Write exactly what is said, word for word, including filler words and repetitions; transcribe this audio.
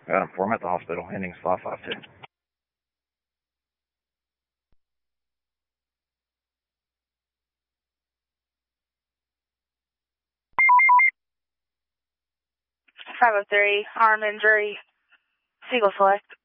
Got him for him at the hospital, ending slot five two. five oh three, arm injury, Siegel Select.